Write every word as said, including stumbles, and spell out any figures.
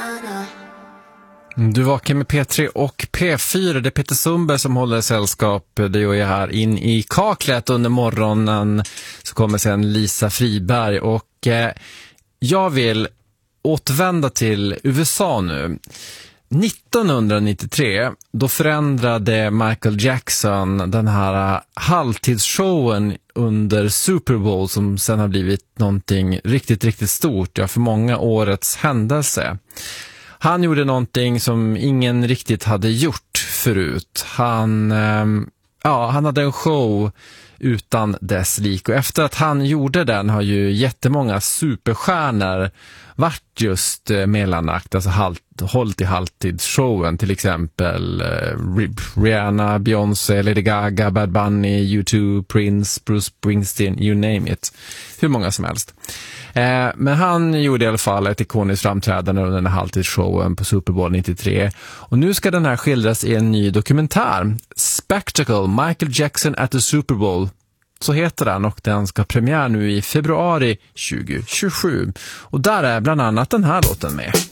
Du vakar med P tre och P fyra. Det är Peter Sundberg som håller sällskap. Det gör jag här in i kaklet under morgonen. Så kommer sen Lisa Friberg. Och eh, jag vill återvända till U S A nu. nittonhundranittiotre, då förändrade Michael Jackson den här halvtidsshowen under Super Bowl som sen har blivit någonting riktigt, riktigt stort. Ja, för många årets händelse. Han gjorde någonting som ingen riktigt hade gjort förut. Han, eh, ja, han hade en show utan dess lik. Och efter att han gjorde den har ju jättemånga superstjärnor varit just eh, mellanakt, alltså halt, hållt i halvtidsshowen. Till exempel eh, Rihanna, Beyoncé, Lady Gaga, Bad Bunny, U två, Prince, Bruce Springsteen, you name it. Hur många som helst. Eh, men han gjorde i alla fall ett ikoniskt framträdande under den här halvtidsshowen på Super Bowl nittiotre. Och nu ska den här skildras i en ny dokumentär. Spectacle, Michael Jackson at the Super Bowl. Så heter den, och den ska premiär nu i februari tjugo tjugosju. Och där är bland annat den här låten med.